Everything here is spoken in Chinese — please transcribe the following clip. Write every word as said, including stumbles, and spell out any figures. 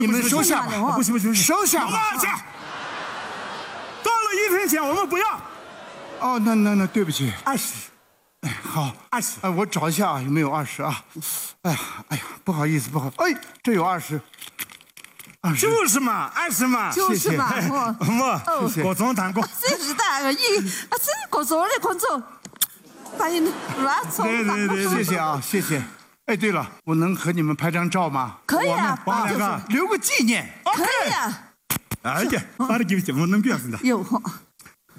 你们收下吧。 不行不行， 收下吧。 下。多了一分钱我们不要。 哦，那那那对不起。 二十。 哎，好， 二十。 哎，我找一下啊，有没有二十啊？哎呀，哎呀，不好意思，不好，哎，这有二十。二十。 就是嘛，二十嘛。 就是嘛， 我我各种糖果。 真是的，一啊，真各种的各种，把你乱说。 对对对， 谢谢啊，谢谢。哎，对了，我能和你们拍张照吗？ 可以啊， 我们两个留个纪念。 可以啊。 哎呀，把它给我们能表示的。 有哈。